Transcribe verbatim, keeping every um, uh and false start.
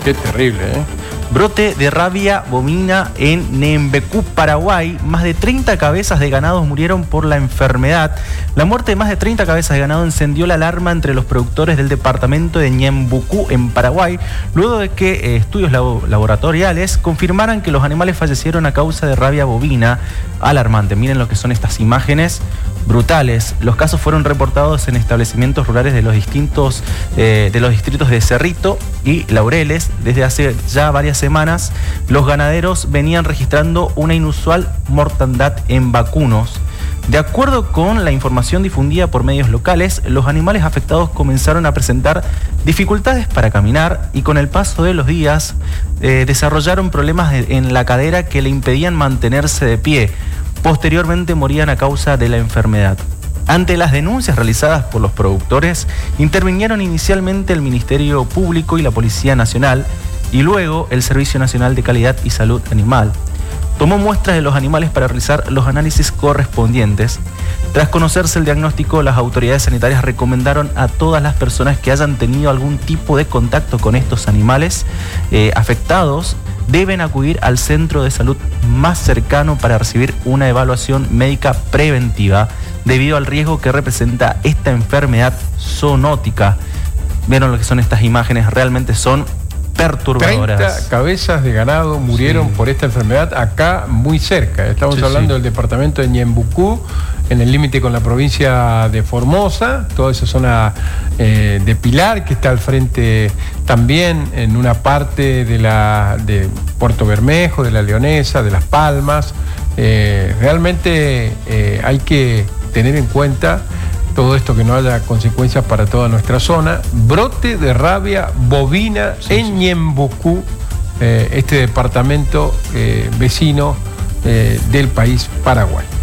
Qué terrible, ¿eh? Brote de rabia bovina en Ñembucú, Paraguay. Más de treinta cabezas de ganado murieron por la enfermedad. La muerte de más de treinta cabezas de ganado encendió la alarma entre los productores del departamento de Ñembucú, en Paraguay, luego de que eh, estudios labo laboratoriales confirmaran que los animales fallecieron a causa de rabia bovina. Alarmante. Miren lo que son estas imágenes brutales. Los casos fueron reportados en establecimientos rurales de los distintos eh, de los distritos de Cerrito y Laureles. Desde hace ya varias semanas, los ganaderos venían registrando una inusual mortandad en vacunos. De acuerdo con la información difundida por medios locales, los animales afectados comenzaron a presentar dificultades para caminar y con el paso de los días eh, desarrollaron problemas de, en la cadera que le impedían mantenerse de pie. Posteriormente morían a causa de la enfermedad. Ante las denuncias realizadas por los productores, intervinieron inicialmente el Ministerio Público y la Policía Nacional y luego el Servicio Nacional de Calidad y Salud Animal. Tomó muestras de los animales para realizar los análisis correspondientes. Tras conocerse el diagnóstico, las autoridades sanitarias recomendaron a todas las personas que hayan tenido algún tipo de contacto con estos animales eh, afectados deben acudir al centro de salud más cercano para recibir una evaluación médica preventiva debido al riesgo que representa esta enfermedad zoonótica. ¿Vieron lo que son estas imágenes? Realmente son perturbadoras. treinta cabezas de ganado murieron sí. por esta enfermedad acá muy cerca. Estamos sí, hablando sí. del departamento de Ñembucú, en el límite con la provincia de Formosa, toda esa zona eh, de Pilar, que está al frente también en una parte de, la, de Puerto Bermejo, de la Leonesa, de Las Palmas. Eh, realmente eh, hay que tener en cuenta todo esto, que no haya consecuencias para toda nuestra zona. Brote de rabia bovina sí, en sí. Ñembucú, eh, este departamento eh, vecino eh, del país Paraguay.